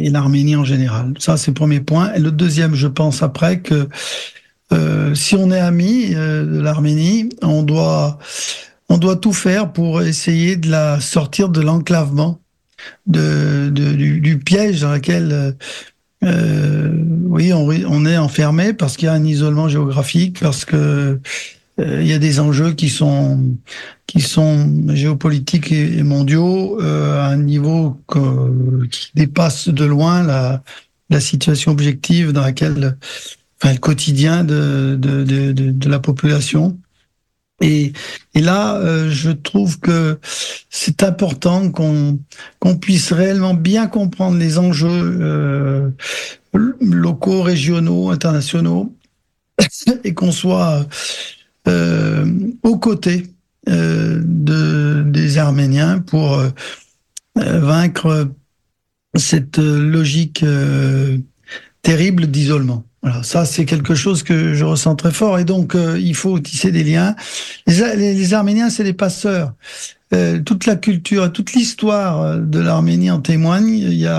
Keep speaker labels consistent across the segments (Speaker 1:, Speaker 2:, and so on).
Speaker 1: et l'Arménie en général. Ça, c'est le premier point. Et le deuxième, je pense après que si on est ami de l'Arménie, on doit tout faire pour essayer de la sortir de l'enclavement, du piège dans lequel oui, on est enfermé parce qu'il y a un isolement géographique, parce que il y a des enjeux qui sont géopolitiques et mondiaux à un niveau qui dépasse de loin la situation objective dans laquelle, enfin, le quotidien de la population. Et, et là, je trouve que c'est important qu'on puisse réellement bien comprendre les enjeux locaux, régionaux, internationaux, et qu'on soit aux côtés des Arméniens pour vaincre cette logique terrible d'isolement. Voilà, ça c'est quelque chose que je ressens très fort, et donc il faut tisser des liens. Les Arméniens, c'est des passeurs. Toute la culture, toute l'histoire de l'Arménie en témoigne.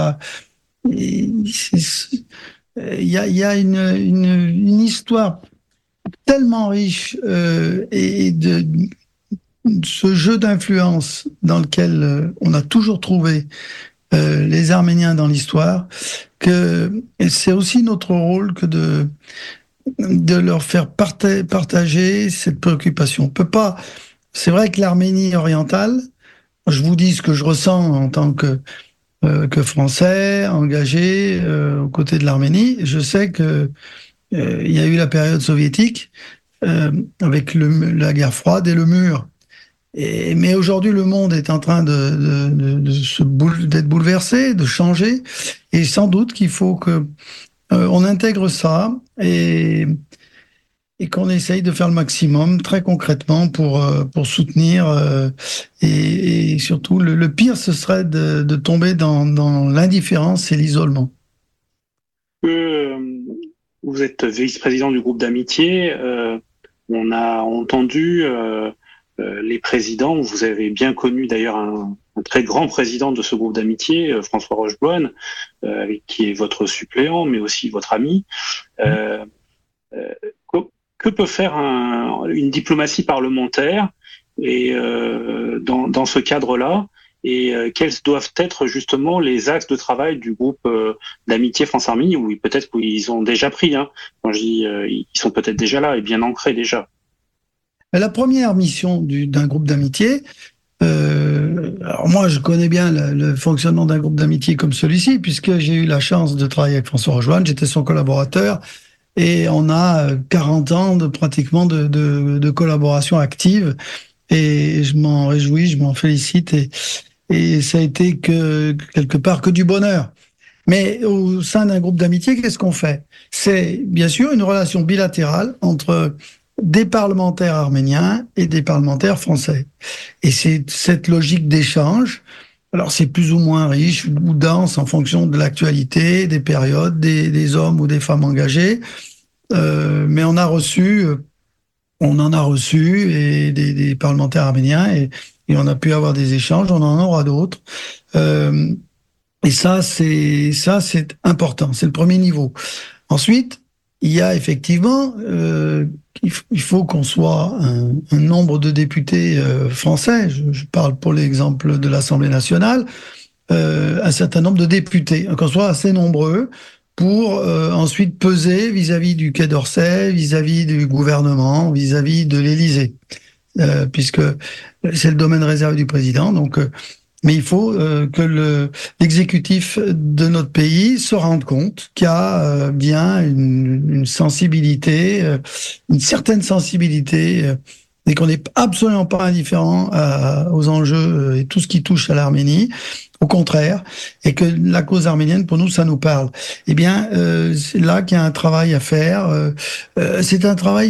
Speaker 1: Il y a une histoire tellement riche et de ce jeu d'influence dans lequel on a toujours trouvé les Arméniens dans l'histoire, que et c'est aussi notre rôle que de leur faire partager cette préoccupation. On peut pas. C'est vrai que l'Arménie orientale, je vous dis ce que je ressens en tant que Français engagé aux côtés de l'Arménie. Je sais que il y a eu la période soviétique avec la guerre froide et le mur. Mais aujourd'hui, le monde est en train d'être bouleversé, de changer, et sans doute qu'il faut que on intègre ça et qu'on essaye de faire le maximum très concrètement pour soutenir et surtout le pire, ce serait de tomber dans l'indifférence et l'isolement.
Speaker 2: Vous êtes vice-président du groupe d'amitié. On a entendu les présidents. Vous avez bien connu d'ailleurs un très grand président de ce groupe d'amitié, François Rochebonne, qui est votre suppléant, mais aussi votre ami. Que peut faire une diplomatie parlementaire et dans ce cadre-là, et quels doivent être justement les axes de travail du groupe d'amitié France-Arménie, où peut-être qu'ils ont déjà pris, hein. Quand je dis ils sont peut-être déjà là et bien ancrés déjà.
Speaker 1: La première mission d'un groupe d'amitié, alors moi je connais bien le fonctionnement d'un groupe d'amitié comme celui-ci, puisque j'ai eu la chance de travailler avec François Rochebonne, j'étais son collaborateur, et on a 40 ans pratiquement de collaboration active, et je m'en réjouis, je m'en félicite, et ça a été quelque part que du bonheur. Mais au sein d'un groupe d'amitié, qu'est-ce qu'on fait? C'est bien sûr une relation bilatérale entre des parlementaires arméniens et des parlementaires français. Et c'est cette logique d'échange. Alors c'est plus ou moins riche ou dense en fonction de l'actualité, des périodes, des hommes ou des femmes engagés. Mais on en a reçu et des parlementaires arméniens, et on a pu avoir des échanges, on en aura d'autres. Et ça c'est important, c'est le premier niveau. Ensuite, il y a effectivement, il faut qu'on soit un nombre de députés français, je parle pour l'exemple de l'Assemblée nationale, un certain nombre de députés, qu'on soit assez nombreux pour ensuite peser vis-à-vis du Quai d'Orsay, vis-à-vis du gouvernement, vis-à-vis de l'Élysée, puisque c'est le domaine réservé du président. Donc, mais il faut que l'exécutif de notre pays se rende compte qu'il y a bien une sensibilité, une certaine sensibilité, et qu'on n'est absolument pas indifférent aux enjeux et tout ce qui touche à l'Arménie. Au contraire, et que la cause arménienne, pour nous, ça nous parle. Eh bien, c'est là qu'il y a un travail à faire. C'est un travail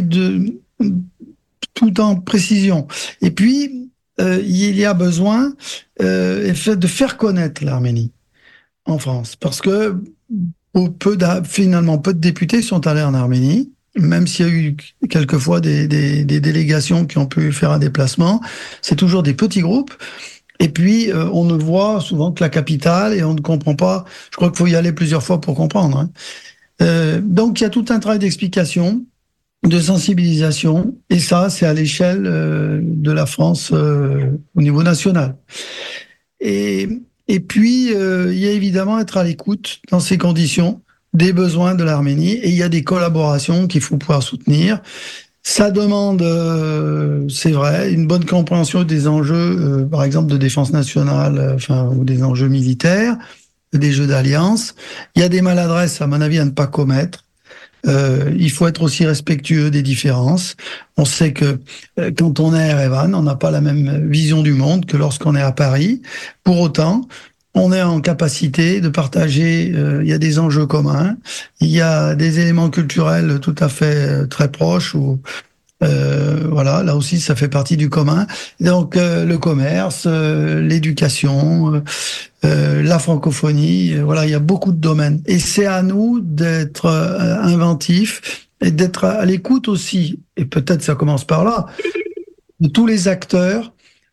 Speaker 1: tout en précision. Et puis, il y a besoin de faire connaître l'Arménie en France, parce que finalement, peu de députés sont allés en Arménie, même s'il y a eu quelquefois des délégations qui ont pu faire un déplacement. C'est toujours des petits groupes. Et puis, on ne voit souvent que la capitale et on ne comprend pas. Je crois qu'il faut y aller plusieurs fois pour comprendre, hein. Donc, il y a tout un travail d'explication, de sensibilisation, et ça, c'est à l'échelle de la France au niveau national. Et, et puis, il y a évidemment être à l'écoute dans ces conditions des besoins de l'Arménie, et il y a des collaborations qu'il faut pouvoir soutenir. Ça demande, c'est vrai, une bonne compréhension des enjeux, par exemple, de défense nationale, ou des enjeux militaires, des jeux d'alliance. Il y a des maladresses, à mon avis, à ne pas commettre. Il faut être aussi respectueux des différences. On sait que quand on est à Erevan, on n'a pas la même vision du monde que lorsqu'on est à Paris. Pour autant, on est en capacité de partager, il y a des enjeux communs, il y a des éléments culturels tout à fait très proches ou voilà, là aussi, ça fait partie du commun. Donc, le commerce, l'éducation, la francophonie, voilà, il y a beaucoup de domaines. Et c'est à nous d'être inventifs et d'être à l'écoute aussi. Et peut-être ça commence par là, de tous les acteurs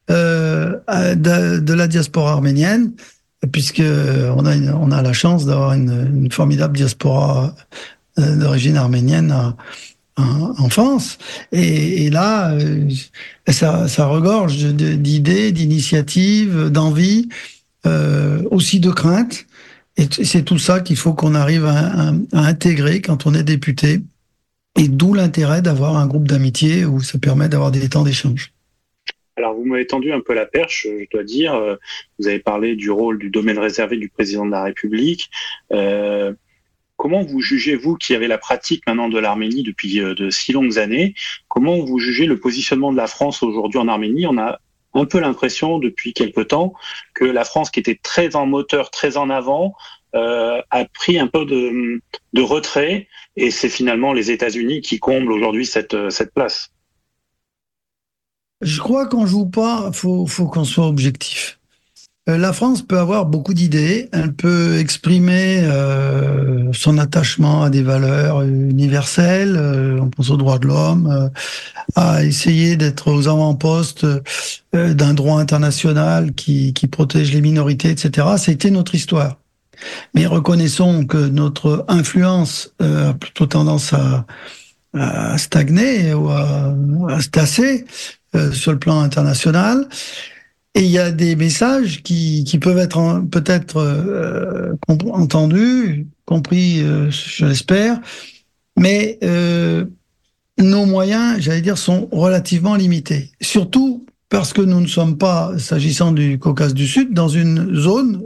Speaker 1: de la diaspora arménienne, puisque on a la chance d'avoir une formidable diaspora d'origine arménienne en France. Et là, ça regorge d'idées, d'initiatives, d'envie, aussi de craintes. Et c'est tout ça qu'il faut qu'on arrive à intégrer quand on est député. Et d'où l'intérêt d'avoir un groupe d'amitié où ça permet d'avoir des temps d'échange.
Speaker 2: Alors, vous m'avez tendu un peu la perche, je dois dire. Vous avez parlé du rôle du domaine réservé du président de la République. Comment vous jugez, vous qui avez la pratique maintenant de l'Arménie depuis de si longues années, comment vous jugez le positionnement de la France aujourd'hui en Arménie? On a un peu l'impression depuis quelque temps que la France, qui était très en moteur, très en avant, a pris un peu de retrait, et c'est finalement les États-Unis qui comblent aujourd'hui cette place.
Speaker 1: Je crois qu'on joue pas, faut qu'on soit objectif. La France peut avoir beaucoup d'idées, elle peut exprimer son attachement à des valeurs universelles, on pense aux droits de l'homme, à essayer d'être aux avant-postes d'un droit international qui protège les minorités, etc. C'était notre histoire. Mais reconnaissons que notre influence a plutôt tendance à stagner ou à se tasser sur le plan international. Et il y a des messages qui peuvent être peut-être entendus, compris, je l'espère, mais nos moyens, j'allais dire, sont relativement limités. Surtout parce que nous ne sommes pas, s'agissant du Caucase du Sud, dans une zone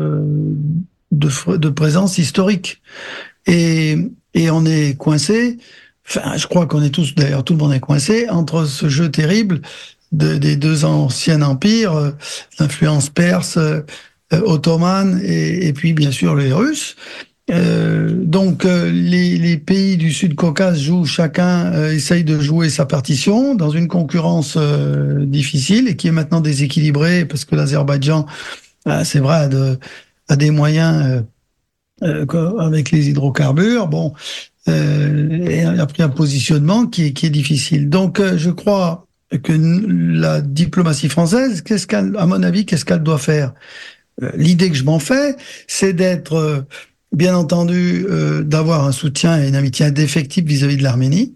Speaker 1: de présence historique. Et on est coincé, enfin, je crois qu'on est tous, d'ailleurs, tout le monde est coincé entre ce jeu terrible des deux anciens empires, l'influence perse, ottomane et puis bien sûr les Russes. Donc les pays du Sud-Caucase jouent, chacun essaye de jouer sa partition dans une concurrence difficile et qui est maintenant déséquilibrée parce que l'Azerbaïdjan, c'est vrai, a des moyens avec les hydrocarbures. Bon, et a pris un positionnement qui est difficile. Donc je crois que la diplomatie française, à mon avis, qu'est-ce qu'elle doit faire? L'idée que je m'en fais, c'est d'être, bien entendu, d'avoir un soutien et une amitié indéfectible vis-à-vis de l'Arménie,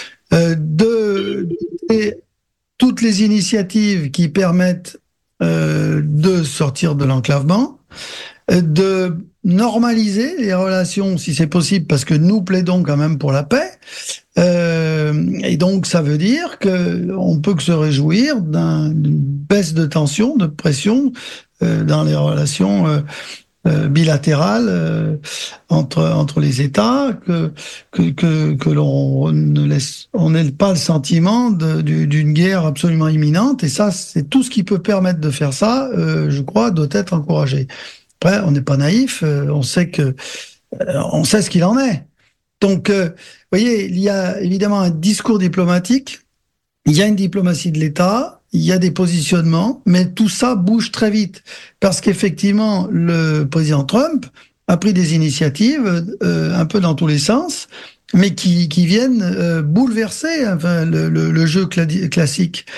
Speaker 1: et toutes les initiatives qui permettent de sortir de l'enclavement, de normaliser les relations si c'est possible, parce que nous plaidons quand même pour la paix. Et donc ça veut dire qu'on peut que se réjouir d'une baisse de tension, de pression dans les relations bilatérales entre les États, que l'on n'ait pas le sentiment d'une guerre absolument imminente. Et ça, c'est tout ce qui peut permettre de faire ça, je crois, doit être encouragé. Après, on n'est pas naïf, on sait ce qu'il en est. Donc, vous voyez, il y a évidemment un discours diplomatique, il y a une diplomatie de l'État, il y a des positionnements, mais tout ça bouge très vite. Parce qu'effectivement, le président Trump a pris des initiatives un peu dans tous les sens, mais qui viennent bouleverser le jeu classique.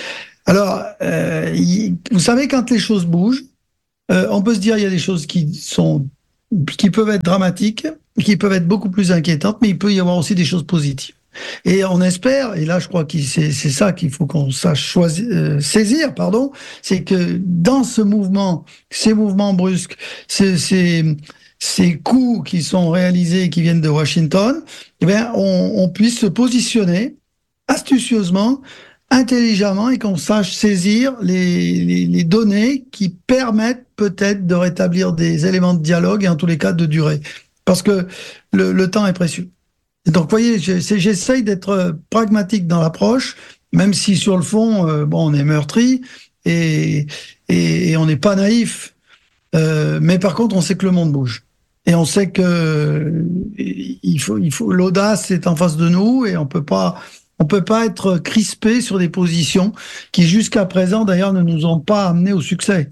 Speaker 1: Alors, vous savez, quand les choses bougent, on peut se dire il y a des choses qui peuvent être dramatiques, qui peuvent être beaucoup plus inquiétantes, mais il peut y avoir aussi des choses positives. Et on espère, et là je crois que c'est ça qu'il faut qu'on sache saisir, pardon, c'est que dans ces mouvements brusques, ces coups qui sont réalisés, qui viennent de Washington, eh bien, on puisse se positionner astucieusement, intelligemment, et qu'on sache saisir les données qui permettent peut-être de rétablir des éléments de dialogue et en tous les cas de durée. Parce que le temps est précieux. Donc, vous voyez, j'essaye d'être pragmatique dans l'approche, même si sur le fond, on est meurtri et on n'est pas naïf. Mais par contre, on sait que le monde bouge. Et on sait que l'audace est en face de nous et on peut pas être crispé sur des positions qui, jusqu'à présent, d'ailleurs, ne nous ont pas amenés au succès.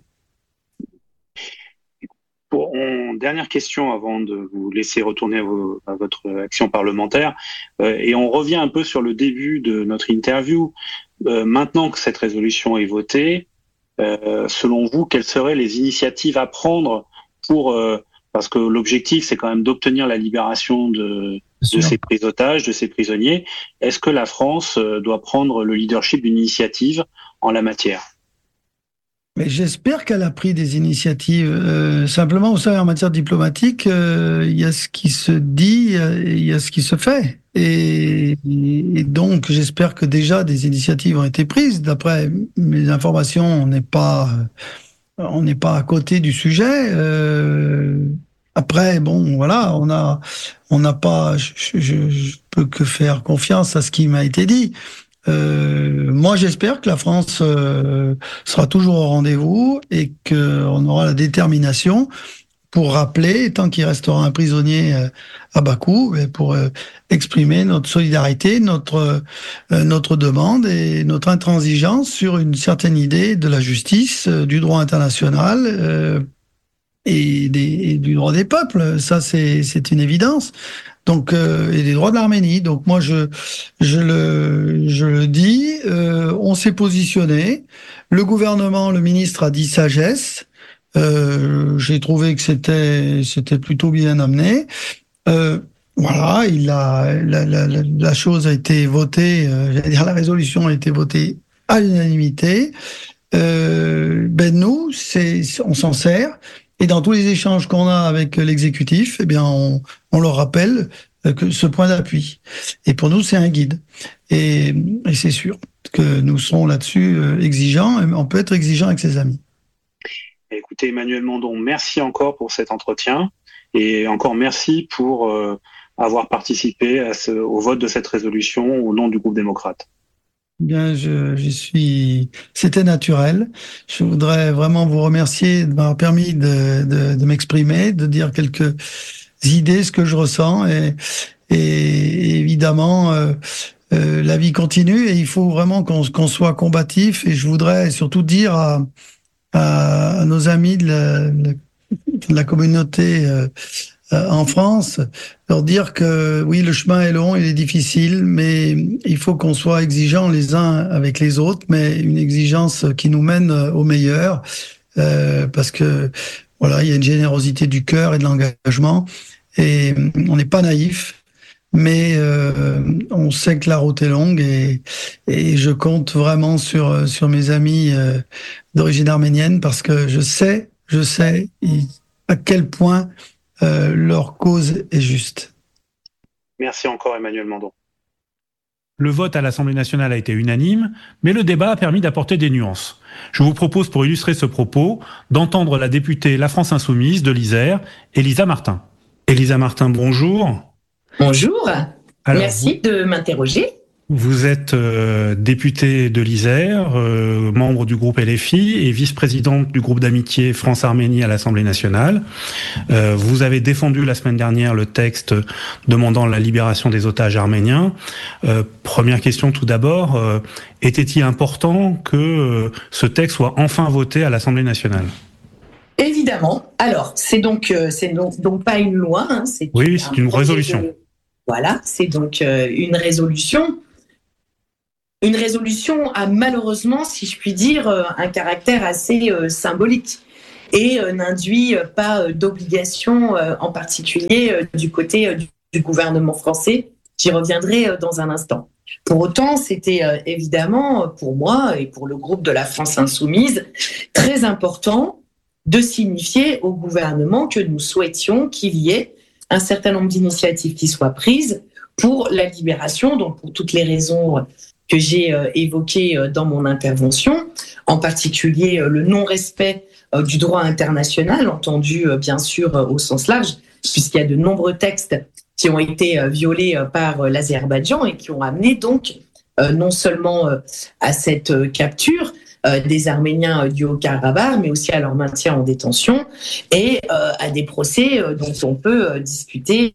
Speaker 2: Dernière question avant de vous laisser retourner à votre action parlementaire. Et on revient un peu sur le début de notre interview. Maintenant que cette résolution est votée, selon vous, quelles seraient les initiatives à prendre parce que l'objectif, c'est quand même d'obtenir la libération de ces pris d'otages, de ces prisonniers. Est-ce que la France doit prendre le leadership d'une initiative en la matière ?
Speaker 1: Mais j'espère qu'elle a pris des initiatives. Simplement, vous savez, en matière diplomatique, il y a ce qui se dit, il y a ce qui se fait. Et donc, j'espère que déjà des initiatives ont été prises. D'après mes informations, on n'est pas à côté du sujet. Après, voilà, on n'a pas. Je peux que faire confiance à ce qui m'a été dit. Moi, j'espère que la France sera toujours au rendez-vous et qu'on aura la détermination pour rappeler, tant qu'il restera un prisonnier à Bakou, pour exprimer notre solidarité, notre demande et notre intransigeance sur une certaine idée de la justice, du droit international et du droit des peuples. Ça, c'est une évidence. Donc, et des droits de l'Arménie. Donc, moi, je le dis, on s'est positionné. Le gouvernement, le ministre a dit sagesse. J'ai trouvé que c'était plutôt bien amené. Voilà, la chose a été votée. J'allais dire, la résolution a été votée à l'unanimité. Nous, on s'en sert. Et dans tous les échanges qu'on a avec l'exécutif, eh bien, on leur rappelle que ce point d'appui. Et pour nous, c'est un guide. Et c'est sûr que nous serons là-dessus exigeants. On peut être exigeant avec ses amis.
Speaker 2: Écoutez, Emmanuel Mandon, merci encore pour cet entretien. Et encore merci pour avoir participé au vote de cette résolution au nom du groupe démocrate.
Speaker 1: Bien, c'était naturel. Je voudrais vraiment vous remercier de m'avoir permis de m'exprimer, de dire quelques idées, ce que je ressens, et évidemment, la vie continue et il faut vraiment qu'on soit combatif. Et je voudrais surtout dire à nos amis de la communauté en France, leur dire que oui, le chemin est long, il est difficile, mais il faut qu'on soit exigeants les uns avec les autres, mais une exigence qui nous mène au meilleur, parce que voilà, il y a une générosité du cœur et de l'engagement, et on n'est pas naïf, mais on sait que la route est longue, et je compte vraiment sur mes amis d'origine arménienne, parce que je sais à quel point leur cause est juste.
Speaker 2: Merci encore, Emmanuel Mandon.
Speaker 3: Le vote à l'Assemblée nationale a été unanime, mais le débat a permis d'apporter des nuances. Je vous propose, pour illustrer ce propos, d'entendre la députée La France Insoumise de l'Isère, Elisa Martin. Elisa Martin, bonjour.
Speaker 4: Bonjour. Alors, merci de m'interroger.
Speaker 3: Vous êtes députée de l'Isère, membre du groupe LFI et vice-présidente du groupe d'amitié France-Arménie à l'Assemblée nationale. Vous avez défendu la semaine dernière le texte demandant la libération des otages arméniens. Première question tout d'abord, était-il important que ce texte soit enfin voté à l'Assemblée nationale ?
Speaker 4: Évidemment. Alors, c'est donc pas une loi. Hein,
Speaker 3: c'est une résolution.
Speaker 4: Voilà, c'est donc une résolution. une résolution a malheureusement, si je puis dire, un caractère assez symbolique et n'induit pas d'obligation, en particulier du côté du gouvernement français. J'y reviendrai dans un instant. Pour autant, c'était évidemment pour moi et pour le groupe de la France Insoumise très important de signifier au gouvernement que nous souhaitions qu'il y ait un certain nombre d'initiatives qui soient prises pour la libération, donc pour toutes les raisons que j'ai évoquées dans mon intervention, en particulier le non-respect du droit international, entendu bien sûr au sens large, puisqu'il y a de nombreux textes qui ont été violés par l'Azerbaïdjan et qui ont amené donc non seulement à cette capture des Arméniens du Haut-Karabakh, mais aussi à leur maintien en détention et à des procès dont on peut discuter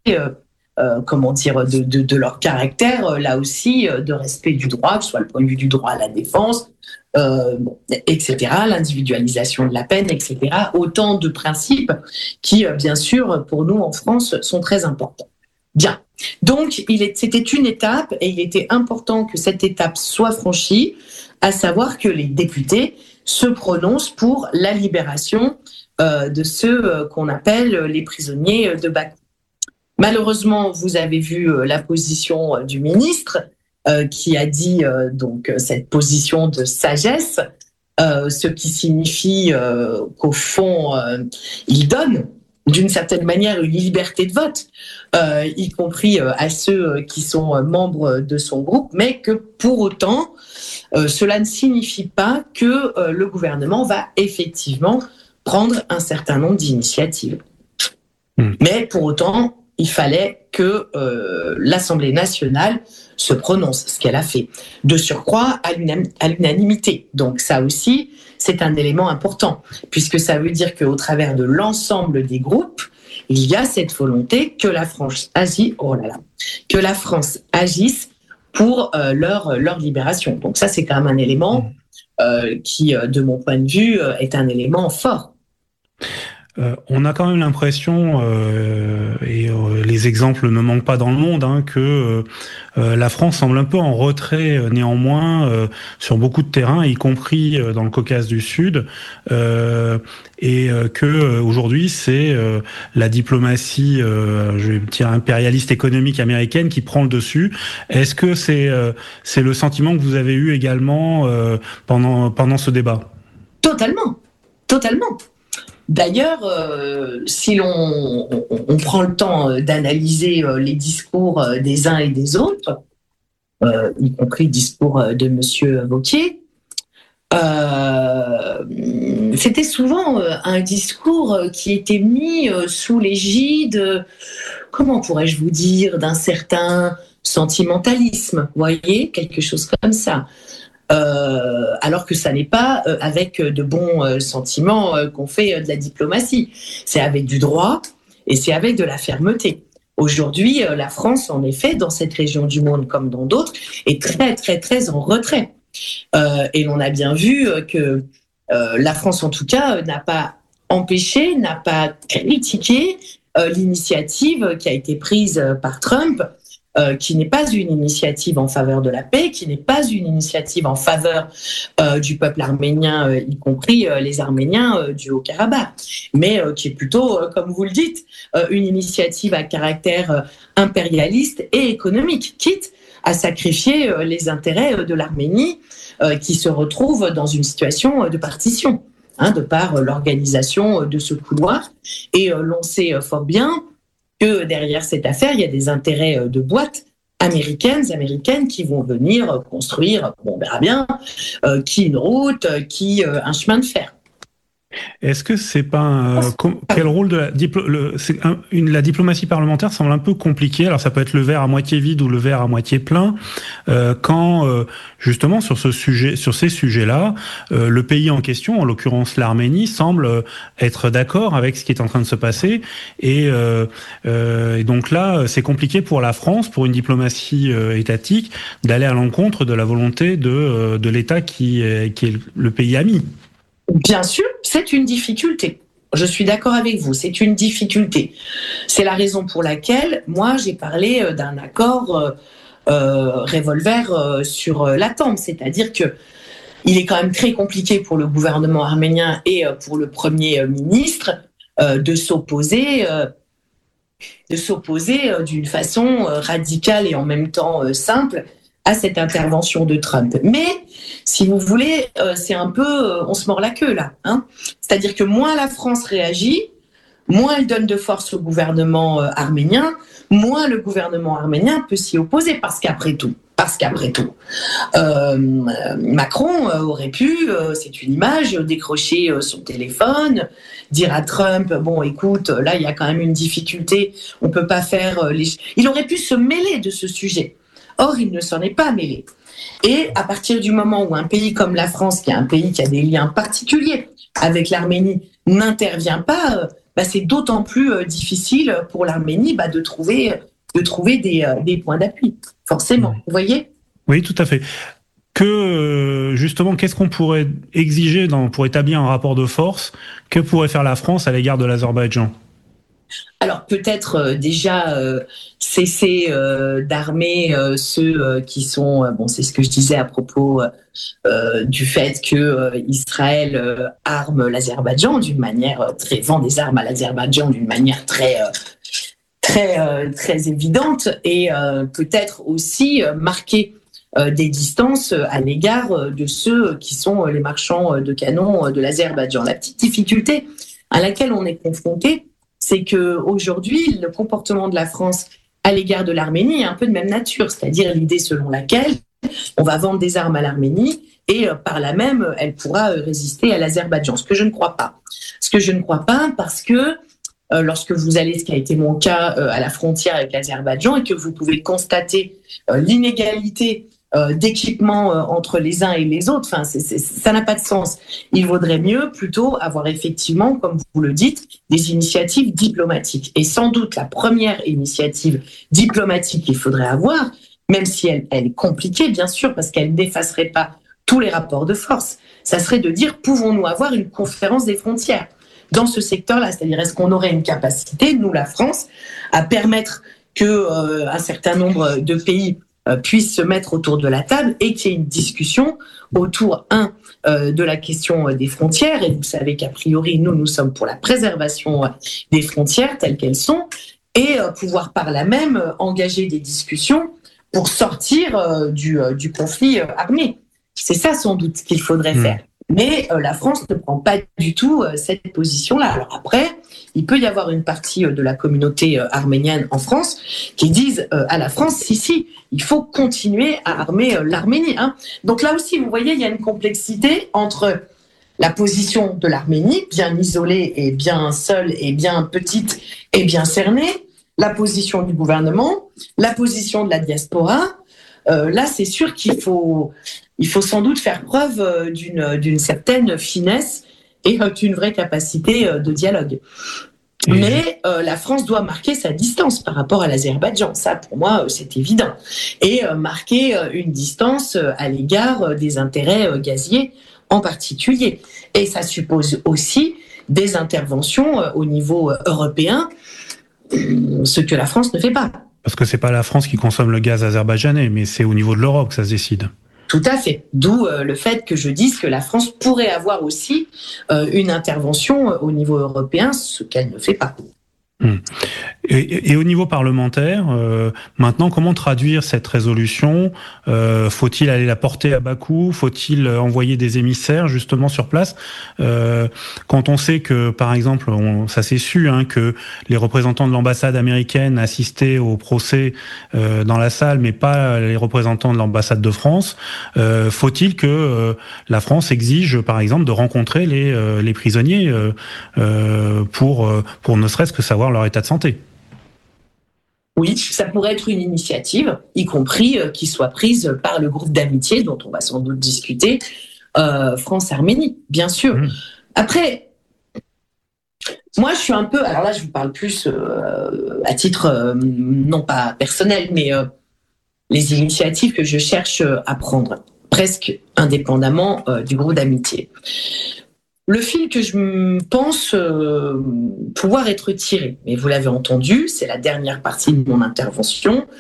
Speaker 4: de leur caractère, là aussi, de respect du droit, que ce soit le point de vue du droit à la défense, etc., l'individualisation de la peine, etc. Autant de principes qui, bien sûr, pour nous en France, sont très importants. Bien. Donc, c'était une étape et il était important que cette étape soit franchie, à savoir que les députés se prononcent pour la libération de ceux qu'on appelle les prisonniers de Bakou. Malheureusement, vous avez vu la position du ministre qui a dit donc cette position de sagesse, ce qui signifie qu'au fond, il donne d'une certaine manière une liberté de vote, y compris à ceux qui sont membres de son groupe, mais que pour autant, cela ne signifie pas que le gouvernement va effectivement prendre un certain nombre d'initiatives. Mais pour autant, il fallait que l'Assemblée nationale se prononce, ce qu'elle a fait, de surcroît à l'unanimité. Donc ça aussi, c'est un élément important, puisque ça veut dire qu'au travers de l'ensemble des groupes, il y a cette volonté que la France agisse pour leur libération. Donc ça, c'est quand même un élément qui, de mon point de vue, est un élément fort.
Speaker 3: On a quand même l'impression, et les exemples ne manquent pas dans le monde, que la France semble un peu en retrait néanmoins sur beaucoup de terrains, y compris dans le Caucase du Sud, et que aujourd'hui c'est la diplomatie, je vais dire impérialiste économique américaine qui prend le dessus. Est-ce que c'est le sentiment que vous avez eu également pendant ce débat ?
Speaker 4: Totalement. D'ailleurs, si l'on prend le temps d'analyser les discours des uns et des autres, y compris le discours de Monsieur Wauquiez, c'était souvent un discours qui était mis sous l'égide, comment pourrais-je vous dire, d'un certain sentimentalisme, voyez, quelque chose comme ça. Alors que ça n'est pas avec de bons sentiments qu'on fait de la diplomatie. C'est avec du droit et c'est avec de la fermeté. Aujourd'hui, la France, en effet, dans cette région du monde comme dans d'autres, est très, très, très en retrait. Et l'on a bien vu que la France, en tout cas, n'a pas empêché, n'a pas critiqué l'initiative qui a été prise par Trump, qui n'est pas une initiative en faveur de la paix, qui n'est pas une initiative en faveur du peuple arménien, y compris les Arméniens du Haut-Karabakh, mais qui est plutôt, comme vous le dites, une initiative à caractère impérialiste et économique, quitte à sacrifier les intérêts de l'Arménie, qui se retrouve dans une situation de partition, de par l'organisation de ce couloir. Et l'on sait fort bien que derrière cette affaire, il y a des intérêts de boîtes américaines qui vont venir construire, on verra bien, qui une route, qui un chemin de fer.
Speaker 3: Est-ce que c'est pas quel rôle de la diplomatie parlementaire semble un peu compliqué. Alors ça peut être le verre à moitié vide ou le verre à moitié plein quand justement sur ces sujets-là, le pays en question, en l'occurrence l'Arménie, semble être d'accord avec ce qui est en train de se passer et donc là c'est compliqué pour la France, pour une diplomatie étatique, d'aller à l'encontre de la volonté de l'État qui est le pays ami.
Speaker 4: Bien sûr, c'est une difficulté. Je suis d'accord avec vous, c'est une difficulté. C'est la raison pour laquelle, moi, j'ai parlé d'un accord revolver sur la tempe, c'est-à-dire que il est quand même très compliqué pour le gouvernement arménien et pour le Premier ministre de s'opposer d'une façon radicale et en même temps simple à cette intervention de Trump. Mais, si vous voulez, c'est un peu... on se mord la queue, là. Hein. C'est-à-dire que moins la France réagit, moins elle donne de force au gouvernement arménien, moins le gouvernement arménien peut s'y opposer, parce qu'après tout, Macron aurait pu, c'est une image, décrocher son téléphone, dire à Trump, bon écoute, là il y a quand même une difficulté, on peut pas faire Il aurait pu se mêler de ce sujet. Or, il ne s'en est pas mêlé. Et à partir du moment où un pays comme la France, qui est un pays qui a des liens particuliers avec l'Arménie, n'intervient pas, c'est d'autant plus difficile pour l'Arménie de trouver des points d'appui, forcément. Vous voyez ?
Speaker 3: Oui, tout à fait. Justement, qu'est-ce qu'on pourrait exiger pour établir un rapport de force ? Que pourrait faire la France à l'égard de l'Azerbaïdjan ?
Speaker 4: Alors peut-être déjà cesser d'armer ceux qui sont... c'est ce que je disais à propos du fait que Israël arme l'Azerbaïdjan d'une manière vend des armes à l'Azerbaïdjan d'une manière très évidente, et peut-être aussi marquer des distances à l'égard de ceux qui sont les marchands de canons de l'Azerbaïdjan. La petite difficulté à laquelle on est confronté, c'est qu'aujourd'hui, le comportement de la France à l'égard de l'Arménie est un peu de même nature, c'est-à-dire l'idée selon laquelle on va vendre des armes à l'Arménie et par là même, elle pourra résister à l'Azerbaïdjan. Ce que je ne crois pas. Parce que lorsque vous allez, ce qui a été mon cas, à la frontière avec l'Azerbaïdjan, et que vous pouvez constater l'inégalité d'équipement entre les uns et les autres, ça n'a pas de sens. Il vaudrait mieux plutôt avoir effectivement, comme vous le dites, des initiatives diplomatiques. Et sans doute la première initiative diplomatique qu'il faudrait avoir, même si elle est compliquée, bien sûr, parce qu'elle n'effacerait pas tous les rapports de force, ça serait de dire, pouvons-nous avoir une conférence des frontières dans ce secteur-là? C'est-à-dire, est-ce qu'on aurait une capacité, nous, la France, à permettre qu'un certain nombre de pays puissent se mettre autour de la table et qu'il y ait une discussion autour, de la question des frontières. Et vous savez qu'a priori, nous sommes pour la préservation des frontières telles qu'elles sont, et pouvoir par là même engager des discussions pour sortir du conflit armé. C'est ça sans doute qu'il faudrait faire. Mais la France ne prend pas du tout cette position-là. Alors après, il peut y avoir une partie de la communauté arménienne en France qui disent à la France, si, il faut continuer à armer l'Arménie. Hein. Donc là aussi, vous voyez, il y a une complexité entre la position de l'Arménie, bien isolée et bien seule et bien petite et bien cernée, la position du gouvernement, la position de la diaspora. Là, c'est sûr qu'il faut sans doute faire preuve d'une certaine finesse et d'une vraie capacité de dialogue. Mais la France doit marquer sa distance par rapport à l'Azerbaïdjan. Ça, pour moi, c'est évident. Et marquer une distance à l'égard des intérêts gaziers en particulier. Et ça suppose aussi des interventions au niveau européen, ce que la France ne fait pas.
Speaker 3: Parce que c'est pas la France qui consomme le gaz azerbaïdjanais, mais c'est au niveau de l'Europe que ça se décide.
Speaker 4: Tout à fait. D'où le fait que je dise que la France pourrait avoir aussi une intervention au niveau européen, ce qu'elle ne fait pas.
Speaker 3: Et au niveau parlementaire, maintenant, comment traduire cette résolution ? Faut-il aller la porter à Bakou ? Faut-il envoyer des émissaires justement sur place ? Quand on sait que, par exemple, ça s'est su, que les représentants de l'ambassade américaine assistaient au procès dans la salle, mais pas les représentants de l'ambassade de France, faut-il que la France exige, par exemple, de rencontrer les prisonniers pour ne serait-ce que savoir leur état de santé?
Speaker 4: Oui, ça pourrait être une initiative, y compris qui soit prise par le groupe d'amitié dont on va sans doute discuter, France-Arménie, bien sûr. Après, moi je suis un peu, alors là je vous parle plus à titre non pas personnel, mais les initiatives que je cherche à prendre, presque indépendamment du groupe d'amitié. Le fil que je pense pouvoir être tiré, mais vous l'avez entendu, c'est la dernière partie de mon intervention,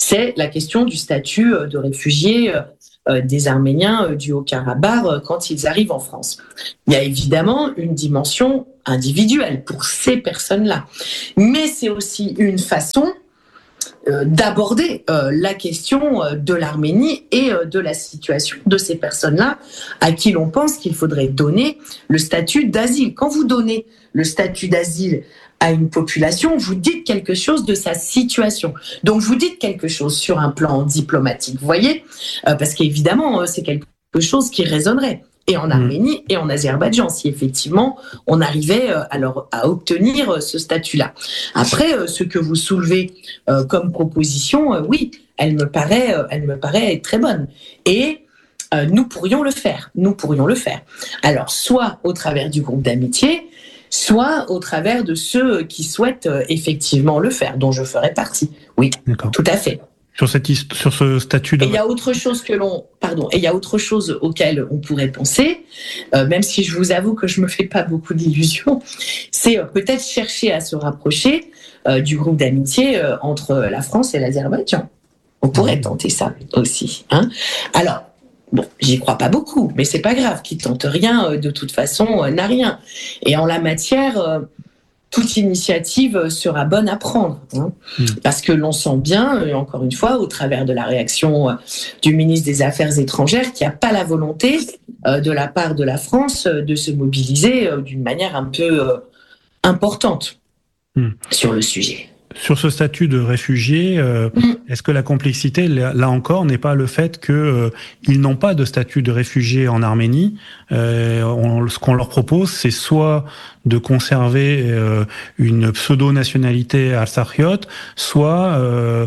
Speaker 4: c'est la question du statut de réfugiés des Arméniens du Haut-Karabakh quand ils arrivent en France. Il y a évidemment une dimension individuelle pour ces personnes-là, mais c'est aussi une façon d'aborder la question de l'Arménie et de la situation de ces personnes-là à qui l'on pense qu'il faudrait donner le statut d'asile. Quand vous donnez le statut d'asile à une population, vous dites quelque chose de sa situation. Donc, vous dites quelque chose sur un plan diplomatique, vous voyez, parce qu'évidemment, c'est quelque chose qui résonnerait. Et en Arménie et en Azerbaïdjan, si effectivement on arrivait à obtenir ce statut-là. Après, ce que vous soulevez comme proposition, oui, elle me paraît être très bonne. Et nous pourrions le faire. Alors, soit au travers du groupe d'amitié, soit au travers de ceux qui souhaitent effectivement le faire, dont je ferai partie. Oui, d'accord. Tout à fait.
Speaker 3: Sur ce statut de...
Speaker 4: Et il y a autre chose auquel on pourrait penser, même si je vous avoue que je me fais pas beaucoup d'illusions, c'est peut-être chercher à se rapprocher du groupe d'amitié entre la France et l'Azerbaïdjan. On pourrait tenter ça aussi, hein. Alors, bon, j'y crois pas beaucoup, mais c'est pas grave. Qui tente rien, de toute façon, n'a rien. Et en la matière, toute initiative sera bonne à prendre, hein, parce que l'on sent bien, encore une fois, au travers de la réaction du ministre des Affaires étrangères, qu'il n'y a pas la volonté de la part de la France de se mobiliser d'une manière un peu importante sur le sujet.
Speaker 3: Sur ce statut de réfugié, est-ce que la complexité, là encore, n'est pas le fait qu'ils n'ont pas de statut de réfugié en Arménie? Ce qu'on leur propose, c'est soit de conserver une pseudo-nationalité alsariote, soit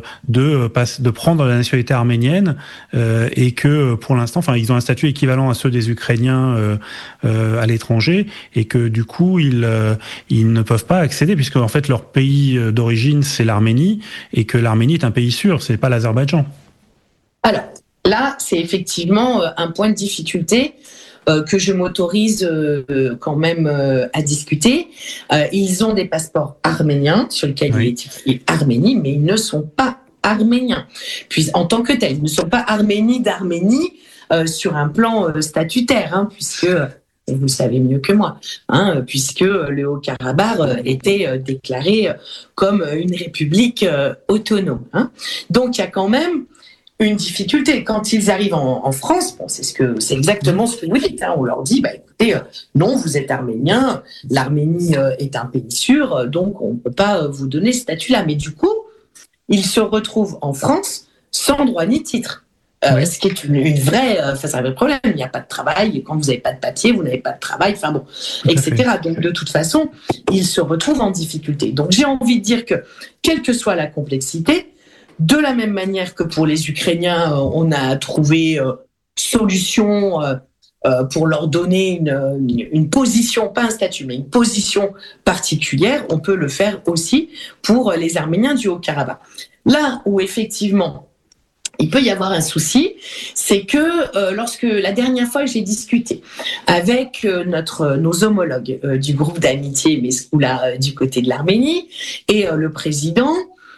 Speaker 3: de prendre la nationalité arménienne, et que pour l'instant, enfin, ils ont un statut équivalent à ceux des Ukrainiens à l'étranger, et que du coup, ils ne peuvent pas accéder, puisque en fait leur pays d'origine c'est l'Arménie, et que l'Arménie est un pays sûr, c'est pas l'Azerbaïdjan.
Speaker 4: Alors là, c'est effectivement un point de difficulté que je m'autorise quand même à discuter. Ils ont des passeports arméniens sur lesquels il est écrit Arménie, mais ils ne sont pas arméniens. Puis en tant que tels, ils ne sont pas Arménie d'Arménie sur un plan statutaire, hein, puisque et vous le savez mieux que moi, hein, puisque le Haut-Karabakh était déclaré comme une république autonome, hein. Donc il y a quand même une difficulté. Quand ils arrivent en France, bon, c'est exactement ce que vous dites, hein. On leur dit, écoutez, non, vous êtes arménien, l'Arménie est un pays sûr, donc on ne peut pas vous donner ce statut-là. Mais du coup, ils se retrouvent en France sans droit ni titre. Ce qui est une vraie, c'est un vrai problème. Il n'y a pas de travail. Quand vous n'avez pas de papier, vous n'avez pas de travail. Enfin bon, etc. Donc de toute façon, ils se retrouvent en difficulté. Donc j'ai envie de dire que, quelle que soit la complexité, de la même manière que pour les Ukrainiens, on a trouvé solution pour leur donner une position, pas un statut, mais une position particulière, on peut le faire aussi pour les Arméniens du Haut-Karabakh. Là où effectivement il peut y avoir un souci, c'est que lorsque la dernière fois j'ai discuté avec nos homologues du groupe d'amitié Meskoula du côté de l'Arménie et le président,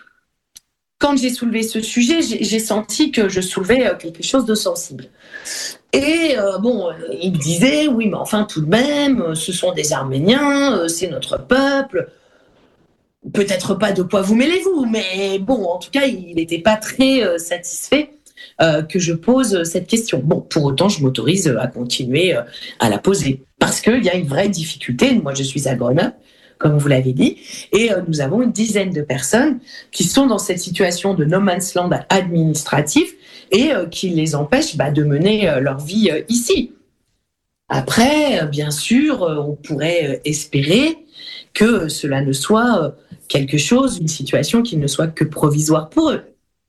Speaker 4: quand j'ai soulevé ce sujet, j'ai senti que je soulevais quelque chose de sensible. Et il me disait, oui, mais enfin tout de même, ce sont des Arméniens, c'est notre peuple. Peut-être pas de quoi vous mêlez-vous, mais bon, en tout cas, il n'était pas très satisfait que je pose cette question. Bon, pour autant, je m'autorise à continuer à la poser, parce qu'il y a une vraie difficulté. Moi, je suis à Grenoble, comme vous l'avez dit, et nous avons une dizaine de personnes qui sont dans cette situation de no man's land administratif et qui les empêche de mener leur vie ici. Après, bien sûr, on pourrait espérer que cela ne soit quelque chose, une situation qui ne soit que provisoire pour eux.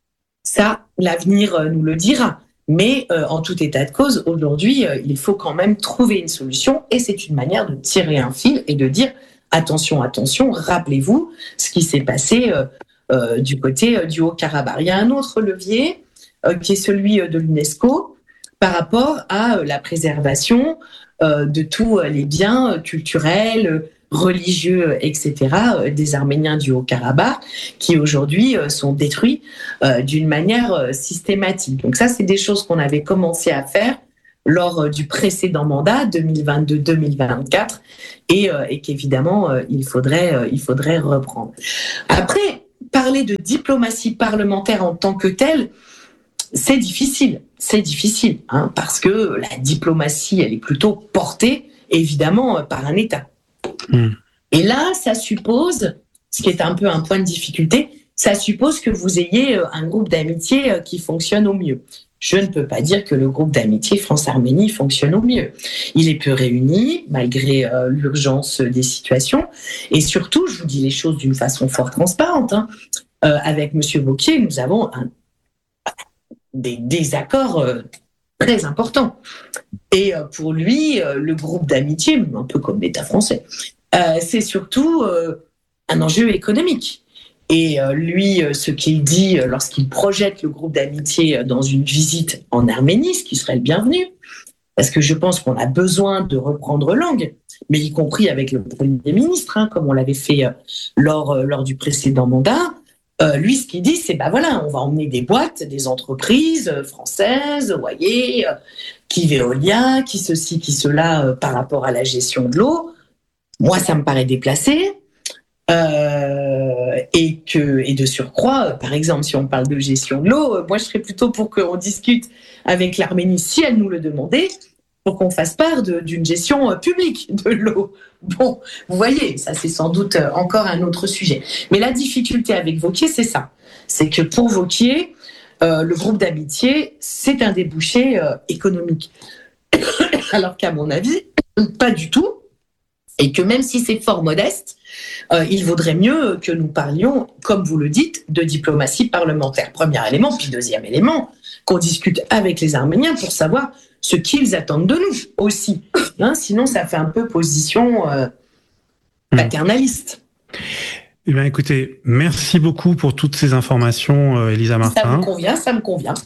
Speaker 4: Ça, l'avenir nous le dira. Mais en tout état de cause, aujourd'hui, il faut quand même trouver une solution, et c'est une manière de tirer un fil et de dire attention, attention, rappelez-vous ce qui s'est passé du côté du Haut-Karabakh. Il y a un autre levier qui est celui de l'UNESCO par rapport à la préservation de tous les biens culturels, religieux, etc., des Arméniens du Haut-Karabakh, qui aujourd'hui sont détruits d'une manière systématique. Donc ça, c'est des choses qu'on avait commencé à faire lors du précédent mandat 2022-2024 et qu'évidemment il faudrait reprendre. Après, parler de diplomatie parlementaire en tant que telle, c'est difficile, parce que la diplomatie, elle est plutôt portée évidemment par un État. Et là, ça suppose, ce qui est un peu un point de difficulté, ça suppose que vous ayez un groupe d'amitié qui fonctionne au mieux. Je ne peux pas dire que le groupe d'amitié France-Arménie fonctionne au mieux. Il est peu réuni, malgré l'urgence des situations. Et surtout, je vous dis les choses d'une façon fort transparente, avec M. Wauquiez, nous avons des désaccords très importants. Et pour lui, le groupe d'amitié, un peu comme l'État français, c'est surtout un enjeu économique. Et lui, ce qu'il dit lorsqu'il projette le groupe d'amitié dans une visite en Arménie, ce qui serait le bienvenu, parce que je pense qu'on a besoin de reprendre langue, mais y compris avec le Premier ministre, comme on l'avait fait lors du précédent mandat. Lui, ce qu'il dit, c'est on va emmener des boîtes, des entreprises françaises, vous voyez, qui Veolia, qui ceci, qui cela, par rapport à la gestion de l'eau. Moi, ça me paraît déplacé. Et de surcroît, par exemple, si on parle de gestion de l'eau, moi je serais plutôt pour qu'on discute avec l'Arménie, si elle nous le demandait, pour qu'on fasse part d'une gestion publique de l'eau. Bon, vous voyez, ça c'est sans doute encore un autre sujet. Mais la difficulté avec Wauquiez, c'est ça. C'est que pour Wauquiez, le groupe d'amitié, c'est un débouché économique. Alors qu'à mon avis, pas du tout. Et que même si c'est fort modeste, il vaudrait mieux que nous parlions, comme vous le dites, de diplomatie parlementaire. Premier élément, puis deuxième élément, qu'on discute avec les Arméniens pour savoir ce qu'ils attendent de nous aussi. Sinon, ça fait un peu position paternaliste.
Speaker 3: Eh bien, écoutez, merci beaucoup pour toutes ces informations, Elisa Martin.
Speaker 4: Ça me convient.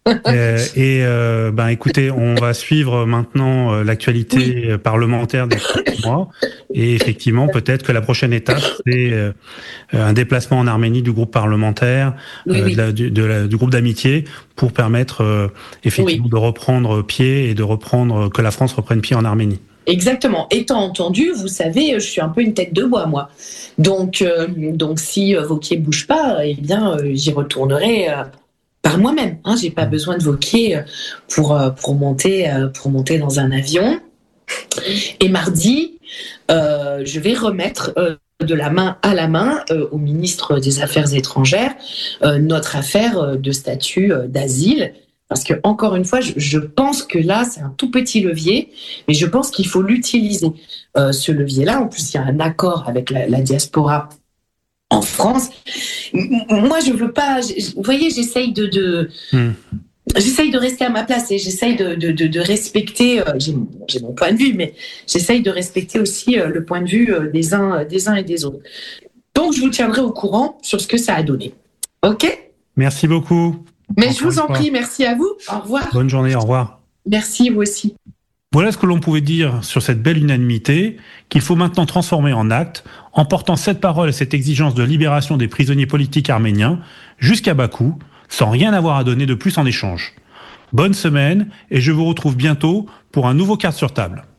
Speaker 3: Écoutez, on va suivre maintenant l'actualité parlementaire des prochains mois. Et effectivement, peut-être que la prochaine étape, c'est un déplacement en Arménie du groupe parlementaire, du groupe d'amitié, pour permettre effectivement de reprendre pied et que la France reprenne pied en Arménie.
Speaker 4: Exactement. Étant entendu, vous savez, je suis un peu une tête de bois, moi. Donc si Wauquiez bouge pas, eh bien, j'y retournerai par moi-même. J'ai pas besoin de Wauquiez pour monter dans un avion. Et mardi, je vais remettre de la main à la main au ministre des Affaires étrangères notre affaire de statut d'asile. Parce que, encore une fois, je pense que là, c'est un tout petit levier, mais je pense qu'il faut l'utiliser, ce levier-là. En plus, il y a un accord avec la diaspora en France. Moi, je veux pas... Vous voyez, j'essaye de rester à ma place et j'essaye de respecter... j'ai mon point de vue, mais j'essaye de respecter aussi le point de vue des uns et des autres. Donc, je vous tiendrai au courant sur ce que ça a donné. OK ?
Speaker 3: Merci beaucoup.
Speaker 4: Mais je vous en prie, merci à vous. Au revoir.
Speaker 3: Bonne journée, au revoir.
Speaker 4: Merci, vous aussi.
Speaker 3: Voilà ce que l'on pouvait dire sur cette belle unanimité, qu'il faut maintenant transformer en actes, en portant cette parole et cette exigence de libération des prisonniers politiques arméniens jusqu'à Bakou, sans rien avoir à donner de plus en échange. Bonne semaine, et je vous retrouve bientôt pour un nouveau Cartes sur table.